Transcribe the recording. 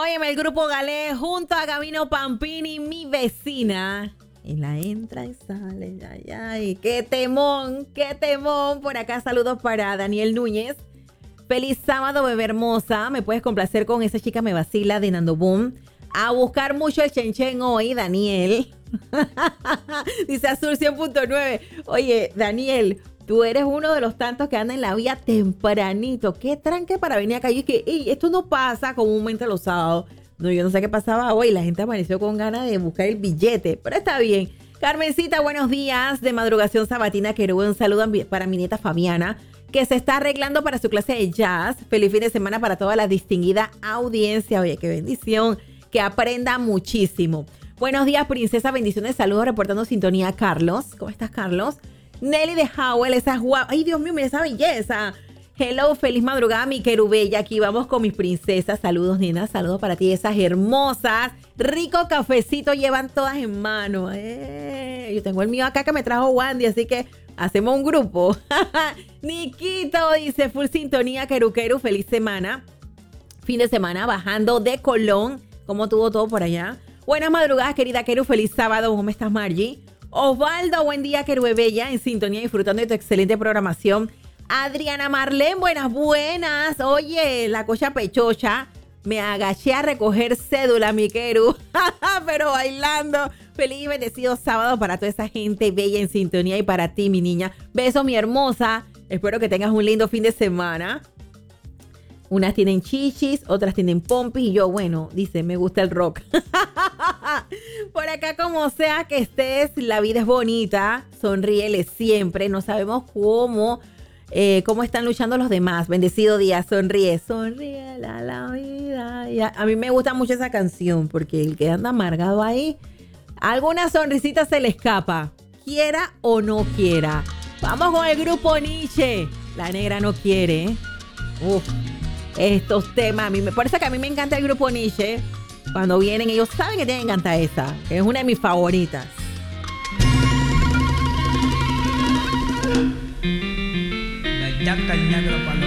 Óyeme, el grupo Galé junto a Gabino Pampini, mi vecina. Y la entra y sale, ay, ay, qué temón, qué temón. Por acá saludos para Daniel Núñez. Feliz sábado, bebé hermosa. Me puedes complacer con esa chica me vacila de Nando Boom. A buscar mucho el chenchen hoy, Daniel. Dice Azul 100.9. Oye, Daniel, tú eres uno de los tantos que anda en la vía tempranito. Qué tranque para venir acá. Y es que esto no pasa comúnmente los sábados. No, yo no sé qué pasaba hoy. La gente amaneció con ganas de buscar el billete. Pero está bien. Carmencita, buenos días. De madrugación sabatina, Querube. Un saludo para mi nieta Fabiana, que se está arreglando para su clase de jazz. Feliz fin de semana para toda la distinguida audiencia. Oye, qué bendición. Que aprenda muchísimo. Buenos días, princesa. Bendiciones, saludos. Reportando sintonía, Carlos. ¿Cómo estás, Carlos? Nelly de Howell, esa guapa. Ay, Dios mío, mira esa belleza. Hello, feliz madrugada, mi querubella. Aquí vamos con mis princesas. Saludos, nena. Saludos para ti, esas hermosas. Rico cafecito llevan todas en mano. Yo tengo el mío acá que me trajo Wandy, así que hacemos un grupo. Niquito dice, full sintonía, queruqueru. Feliz semana. Fin de semana bajando de Colón. ¿Cómo tuvo todo por allá? Buenas madrugadas, querida Queru. Feliz sábado. ¿Cómo estás, Margie? Osvaldo, buen día, Querubella, en sintonía, disfrutando de tu excelente programación. Adriana Marlene, buenas. Oye, la cocha pechocha, me agaché a recoger cédula, mi Queru, pero bailando. Feliz y bendecido sábado para toda esa gente bella en sintonía y para ti, mi niña. Besos, mi hermosa. Espero que tengas un lindo fin de semana. Unas tienen chichis, otras tienen pompis y yo, bueno, dice, me gusta el rock. Por acá, como sea que estés, la vida es bonita, sonríele siempre. No sabemos cómo están luchando los demás. Bendecido día, sonríe la vida. Y a mí me gusta mucho esa canción porque el que anda amargado ahí, alguna sonrisita se le escapa, quiera o no quiera. Vamos con el grupo Nietzsche. La negra no quiere, ¿eh? Uf. Estos temas, por eso que a mí me encanta el grupo Nietzsche. Cuando vienen, ellos saben que tienen que cantar esa, que es una de mis favoritas. La yaca el negro para